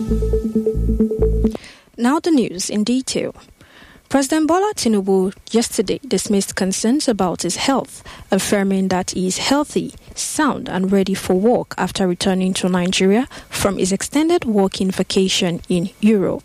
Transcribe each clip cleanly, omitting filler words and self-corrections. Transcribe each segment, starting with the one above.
Now the news in detail. President Bola Tinubu yesterday dismissed concerns about his health, affirming that he is healthy, sound and ready for work after returning to Nigeria from his extended working vacation in Europe.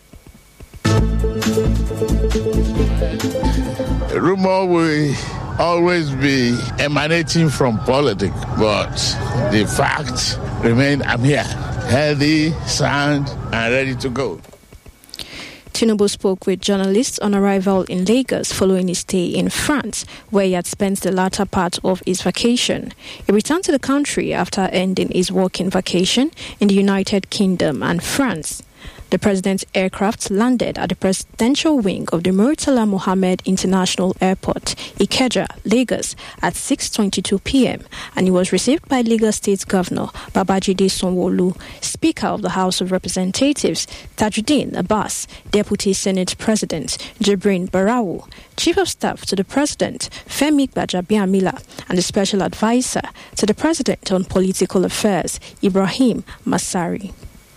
The rumor will always be emanating from politics, but the fact remains I'm here, healthy, sound and ready to go. Tinubu spoke with journalists on arrival in Lagos following his stay in France, where he had spent the latter part of his vacation. He returned to the country after ending his working vacation in the United Kingdom and France. The president's aircraft landed at the presidential wing of the Murtala Mohammed International Airport, Ikeja, Lagos, at 6:22 p.m. and he was received by Lagos State Governor Babajide Sanwo-Olu, Speaker of the House of Representatives Tajuddin Abbas, Deputy Senate President Jibrin Barawu, Chief of Staff to the President Femi Gbajabiamila, and the Special Advisor to the President on Political Affairs Ibrahim Masari.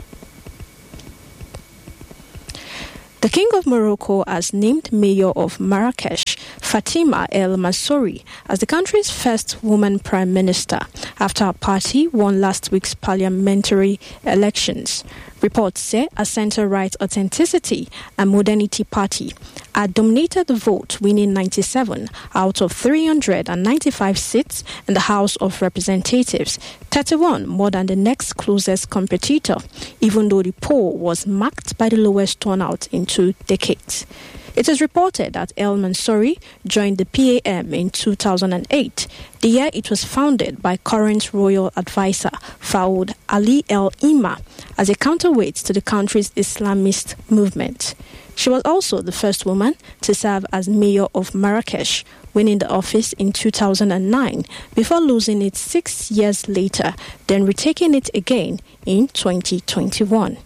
The King of Morocco has named Mayor of Marrakesh, Fatima El Mansouri, as the country's first woman prime minister after her party won last week's parliamentary elections. Reports say a centre-right Authenticity and Modernity party had dominated the vote, winning 97 out of 395 seats in the House of Representatives, 31 more than the next closest competitor, even though the poll was marked by the lowest turnout in 2 decades. It is reported that El Mansouri joined the PAM in 2008, the year it was founded by current royal advisor Fawad Ali El Ima as a counterweight to the country's Islamist movement. She was also the first woman to serve as mayor of Marrakesh, winning the office in 2009 before losing it 6 years later, then retaking it again in 2021.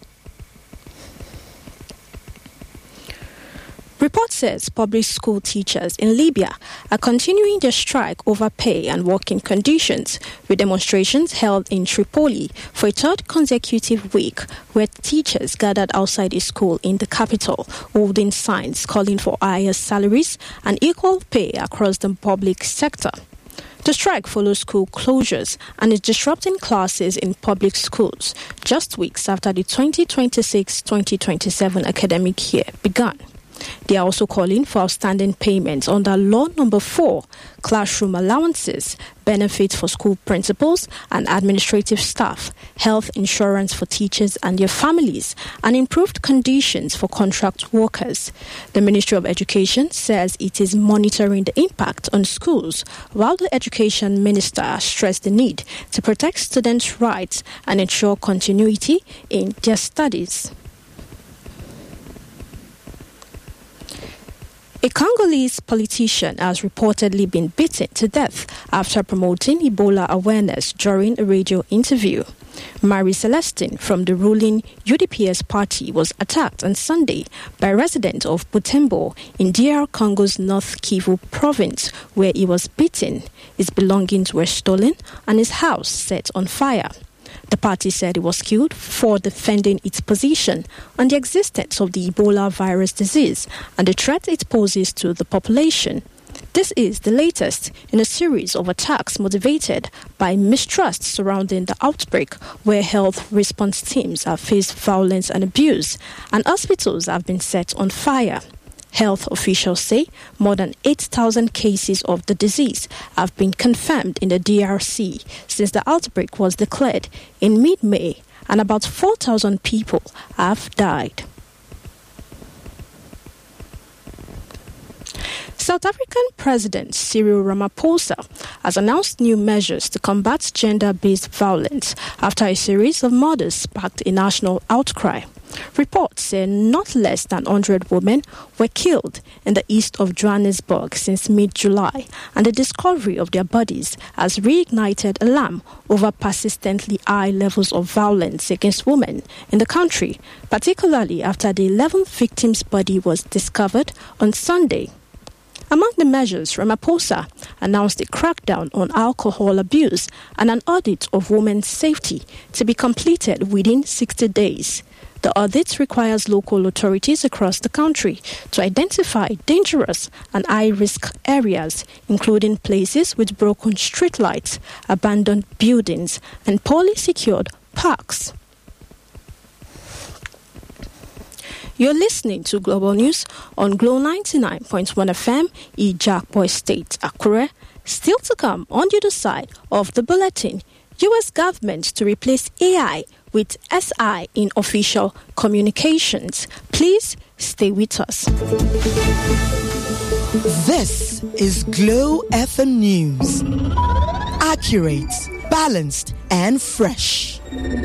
Report says public school teachers in Libya are continuing their strike over pay and working conditions, with demonstrations held in Tripoli for a third consecutive week, where teachers gathered outside a school in the capital, holding signs calling for higher salaries and equal pay across the public sector. The strike follows school closures and is disrupting classes in public schools just weeks after the 2026-2027 academic year began. They are also calling for outstanding payments under Law No. 4, classroom allowances, benefits for school principals and administrative staff, health insurance for teachers and their families, and improved conditions for contract workers. The Ministry of Education says it is monitoring the impact on schools, while the Education Minister stressed the need to protect students' rights and ensure continuity in their studies. A Congolese politician has reportedly been beaten to death after promoting Ebola awareness during a radio interview. Marie Celestine from the ruling UDPS party was attacked on Sunday by a resident of Butembo in DR Congo's North Kivu province, where he was beaten. His belongings were stolen and his house set on fire. The party said it was killed for defending its position on the existence of the Ebola virus disease and the threat it poses to the population. This is the latest in a series of attacks motivated by mistrust surrounding the outbreak, where health response teams have faced violence and abuse, and hospitals have been set on fire. Health officials say more than 8,000 cases of the disease have been confirmed in the DRC since the outbreak was declared in mid-May, and about 4,000 people have died. South African President Cyril Ramaphosa has announced new measures to combat gender-based violence after a series of murders sparked a national outcry. Reports say not less than 100 women were killed in the east of Johannesburg since mid-July, and the discovery of their bodies has reignited alarm over persistently high levels of violence against women in the country, particularly after the 11th victim's body was discovered on Sunday. Among the measures, Ramaphosa announced a crackdown on alcohol abuse and an audit of women's safety to be completed within 60 days. The audit requires local authorities across the country to identify dangerous and high-risk areas, including places with broken streetlights, abandoned buildings, and poorly secured parks. You're listening to Global News on Glow 99.1 FM, Ijakpo State, Akure. Still to come on the other side of the bulletin, U.S. government to replace AI with SI in official communications. Please stay with us. This is Glow FM News. Accurate, balanced, and fresh.